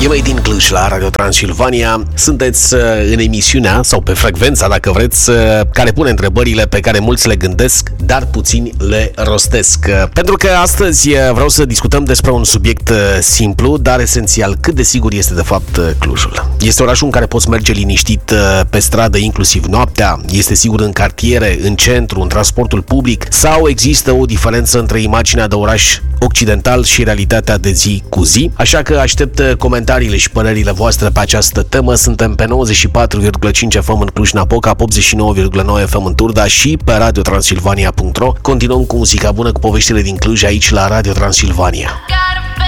E mai din Cluj la Radio Transilvania. Sunteți în emisiunea, sau pe frecvența dacă vreți, care pune întrebările pe care mulți le gândesc, dar puțini le rostesc. Pentru că astăzi vreau să discutăm despre un subiect simplu, dar esențial. Cât de sigur este de fapt Clujul? Este orașul în care poți merge liniștit pe stradă, inclusiv noaptea? Este sigur în cartiere, în centru, în transportul public? Sau există o diferență între imaginea de oraș occidental și realitatea de zi cu zi? Așa că aștept comentariile și părerile voastre pe această temă. Suntem pe 94,5 FM în Cluj-Napoca, 89,9 FM în Turda și pe radiotransilvania.ro. Continuăm cu muzica bună, cu poveștile din Cluj aici la Radio Transilvania.